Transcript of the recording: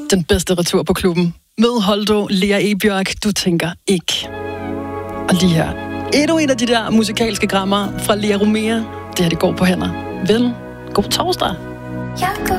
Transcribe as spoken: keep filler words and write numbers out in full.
Den bedste retur på klubben. Med Holdo, Lea Ebjørk, du tænker ikke. Og lige her. Endnu en af de der musikalske grammer fra Lea Romea. Det her, det går på hænder. Vel, god torsdag. Jeg går